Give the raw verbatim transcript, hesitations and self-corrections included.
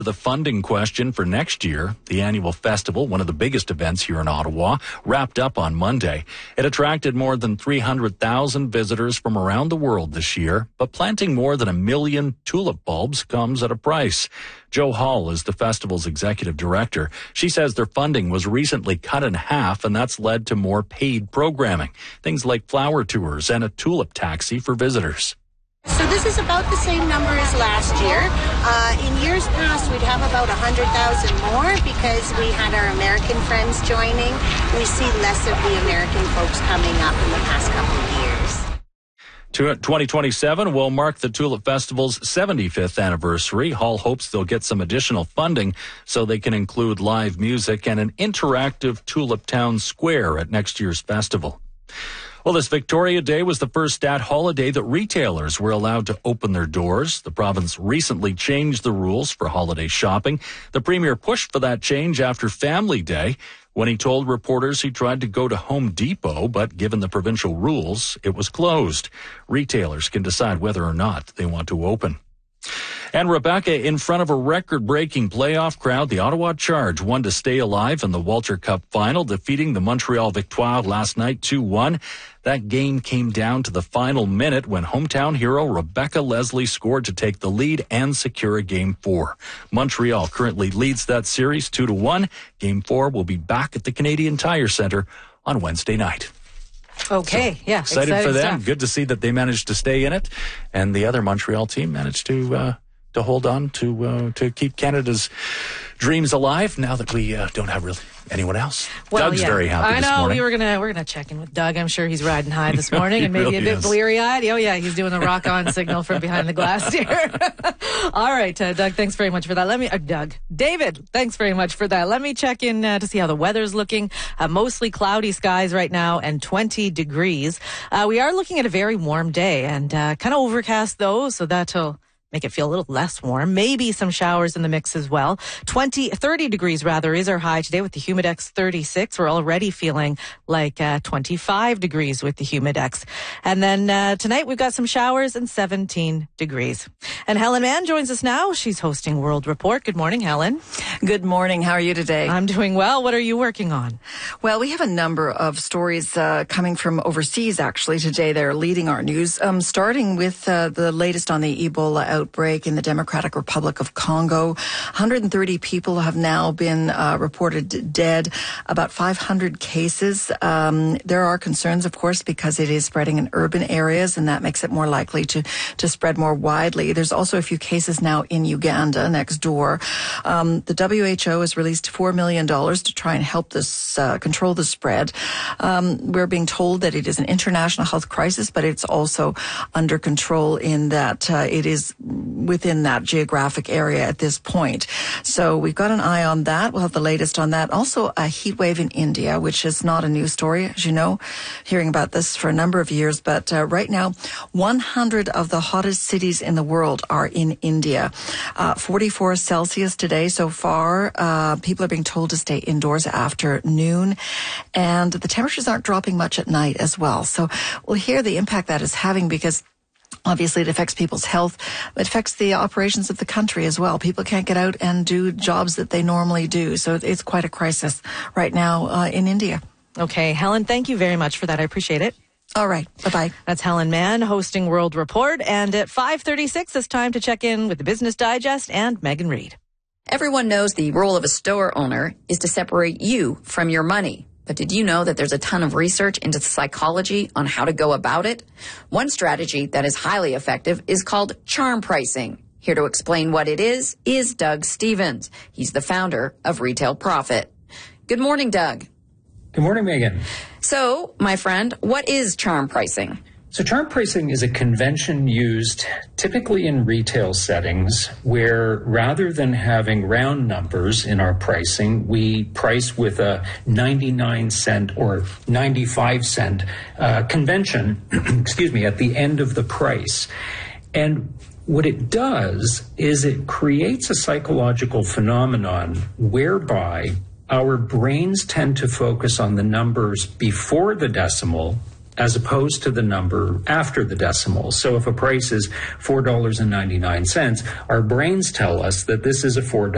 The funding question for next year. The annual festival, one of the biggest events here in Ottawa, wrapped up on Monday. It attracted more than three hundred thousand visitors from around the world this year, but planting more than a million tulip bulbs comes at a price. Jo Hall is the festival's executive director. She says their funding was recently cut in half, and that's led to more paid programming, things like flower tours and a tulip taxi for visitors. So this is about the same number as last year. Uh, in years past, we'd have about one hundred thousand more because we had our American friends joining. We see less of the American folks coming up in the past couple of years. twenty twenty-seven will mark the Tulip Festival's seventy-fifth anniversary. Hall hopes they'll get some additional funding so they can include live music and an interactive Tulip Town Square at next year's festival. Well, this Victoria Day was the first stat holiday that retailers were allowed to open their doors. The province recently changed the rules for holiday shopping. The Premier pushed for that change after Family Day when he told reporters he tried to go to Home Depot, but given the provincial rules, it was closed. Retailers can decide whether or not they want to open. And Rebecca, in front of a record-breaking playoff crowd, the Ottawa Charge won to stay alive in the Walter Cup final, defeating the Montreal Victoire last night two one. That game came down to the final minute when hometown hero Rebecca Leslie scored to take the lead and secure a game four. Montreal currently leads that series two to one. Game four will be back at the Canadian Tire Centre on Wednesday night. Okay, so, yeah. Excited for them. Stuff. Good to see that they managed to stay in it. And the other Montreal team managed to uh, to hold on to uh, to keep Canada's dreams alive now that we uh, don't have really anyone else. Well, Doug's yeah. very happy I this know, morning. we were gonna we're gonna check in with Doug. I'm sure he's riding high this morning and maybe really a bit is. bleary-eyed. Oh yeah, he's doing the rock on signal from behind the glass here. All right, uh, Doug, thanks very much for that. Let me uh, Doug, David, thanks very much for that. Let me check in uh, to see how the weather's looking. Uh, mostly cloudy skies right now and twenty degrees. Uh, we are looking at a very warm day and uh, kind of overcast though, so that'll make it feel a little less warm. Maybe some showers in the mix as well. twenty, thirty degrees rather is our high today with the Humidex thirty-six. We're already feeling like uh, twenty-five degrees with the Humidex. And then uh, tonight we've got some showers and seventeen degrees. And Helen Mann joins us now. She's hosting World Report. Good morning, Helen. Good morning. How are you today? I'm doing well. What are you working on? Well, we have a number of stories uh, coming from overseas, actually, today. They're leading our news, um, starting with uh, the latest on the Ebola outbreak. outbreak in the Democratic Republic of Congo. one hundred thirty people have now been uh, reported dead, about five hundred cases. Um, there are concerns, of course, because it is spreading in urban areas, and that makes it more likely to, to spread more widely. There's also a few cases now in Uganda, next door. Um, the W H O has released four million dollars to try and help this uh, control the spread. Um, we're being told that it is an international health crisis, but it's also under control in that uh, it is within that geographic area at this point. So we've got an eye on that. We'll have the latest on that. Also, a heat wave in India, which is not a new story, as you know, hearing about this for a number of years. But uh, right now, one hundred of the hottest cities in the world are in India. Uh, forty-four Celsius today so far. Uh, people are being told to stay indoors after noon. And the temperatures aren't dropping much at night as well. So we'll hear the impact that is having because obviously, it affects people's health. It affects the operations of the country as well. People can't get out and do jobs that they normally do. So it's quite a crisis right now uh, in India. Okay, Helen, thank you very much for that. I appreciate it. All right. Bye-bye. That's Helen Mann hosting World Report. And at five thirty-six, it's time to check in with the Business Digest and Megan Reid. Everyone knows the role of a store owner is to separate you from your money. But did you know that there's a ton of research into the psychology on how to go about it? One strategy that is highly effective is called charm pricing. Here to explain what it is, is Doug Stevens. He's the founder of Retail Profit. Good morning, Doug. Good morning, Megan. So, my friend, what is charm pricing? So charm pricing is a convention used typically in retail settings where rather than having round numbers in our pricing, we price with a ninety-nine cent or ninety-five cent uh, convention, excuse me, at the end of the price. And what it does is it creates a psychological phenomenon whereby our brains tend to focus on the numbers before the decimal as opposed to the number after the decimal. So if a price is four dollars and ninety-nine cents, our brains tell us that this is a four dollars